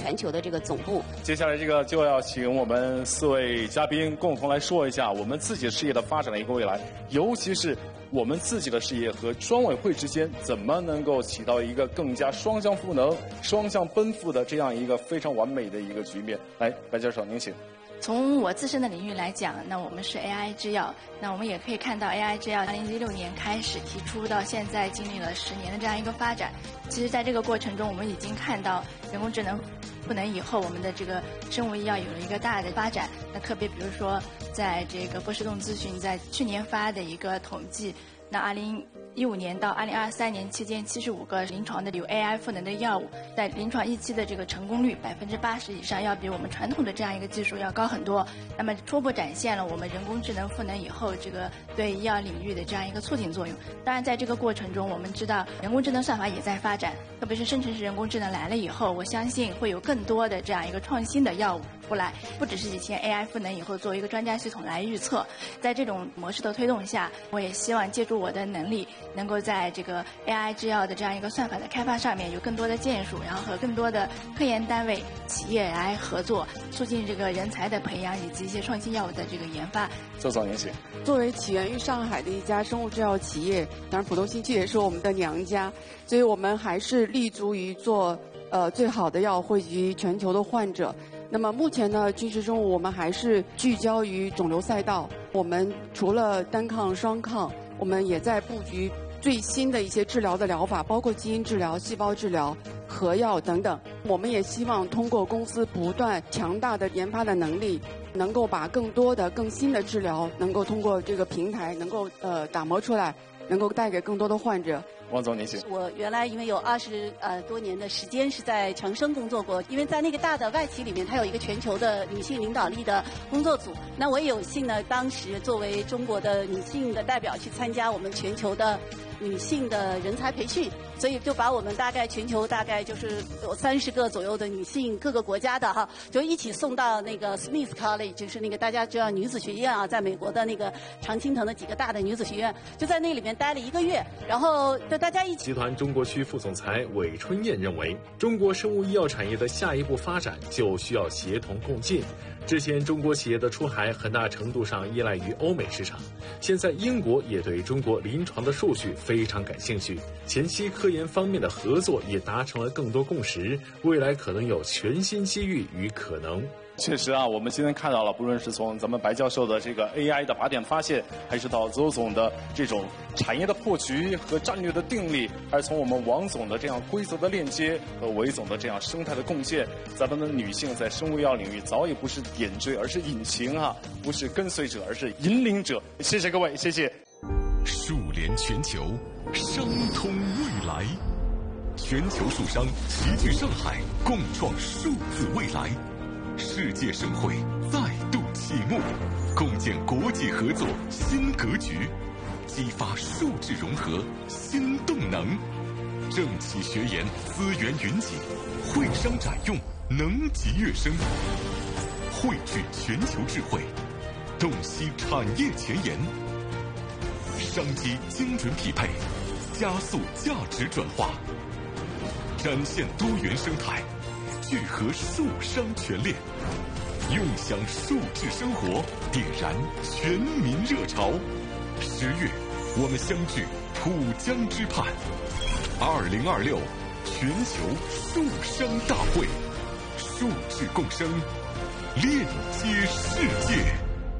全球的这个总部。 接下来这个就要请我们4位嘉宾共同来说一下我们自己事业的发展的一个未来，尤其是我们自己的事业和专委会之间怎么能够起到一个更加双向赋能、双向奔赴的这样一个非常完美的一个局面。来，白教授您请。 从我自身的领域来讲，那我们是 AI 制药，那我们也可以看到 AI 制药2016年开始提出到现在经历了10年的这样一个发展。其实在这个过程中，我们已经看到人工智能赋能以后，我们的这个生物医药有了一个大的发展。那特别比如说，在这个波士顿咨询在去年发的一个统计，那2015年到2023年期间，75个临床的有 AI 赋能的药物，在临床1期的这个成功率80%以上，要比我们传统的这样一个技术要高很多。那么初步展现了我们人工智能赋能以后，这个对医药领域的这样一个促进作用。当然，在这个过程中，我们知道人工智能算法也在发展，特别是生成式人工智能来了以后，我相信会有更多的这样一个创新的药物出来，不只是以前 AI 赋能以后作为一个专家系统来预测。在这种模式的推动下，我也希望借助我的能力，能够在这个 AI 制药的这样一个算法的开发上面有更多的建树，然后和更多的科研单位、企业来合作，促进这个人才的培养以及一些创新药物的这个研发。 周总您请。 作为起源于上海的一家生物制药企业，当然浦东新区也是我们的娘家，所以我们还是立足于做最好的药惠及全球的患者。那么目前呢，军事生物我们还是聚焦于肿瘤赛道。我们除了单抗、双抗，我们也在布局最新的一些治疗的疗法，包括基因治疗、细胞治疗、核药等等。我们也希望通过公司不断强大的研发的能力，能够把更多的、更新的治疗，能够通过这个平台能够打磨出来，能够带给更多的患者。 王总，您请。 我原来因为有20多年的时间是在长生工作过，因为在那个大的外企里面，它有一个全球的女性领导力的工作组。那我也有幸呢，当时作为中国的女性的代表去参加我们全球的女性的人才培训，所以就把我们全球大概就是有30个左右的女性，各个国家的哈，就一起送到那个 Smith College， 就是那个大家知道女子学院啊，在美国的那个常青藤的几个大的女子学院，就在那里面待了1个月，然后就大家一起。 集团中国区副总裁韦春燕认为，中国生物医药产业的下一步发展就需要协同共进。之前中国企业的出海很大程度上依赖于欧美市场，现在英国也对中国临床的数据非常感兴趣，前期科研方面的合作也达成了更多共识，未来可能有全新机遇与可能。 确实啊，我们今天看到了，不论是从咱们白教授的这个 AI 的靶点发现，还是到周总的这种产业的破局和战略的定力，还是从我们王总的这样规则的链接和韦总的这样生态的贡献，咱们的女性在生物医药领域早已不是点缀，而是引擎啊，不是跟随者，而是引领者。谢谢各位，谢谢。 数联全球，商通未来，全球数商齐聚上海，共创数字未来。世界盛会再度启幕，共建国际合作新格局，激发数字融合新动能。政企学研资源云集，会商展用能级跃升，汇聚全球智慧，洞悉产业前沿，商机精准匹配，加速价值转化，展现多元生态，聚合数商全链，用享数字生活，点燃全民热潮。10月，我们相聚浦江之畔，2026全球数商大会，数字共生，链接世界。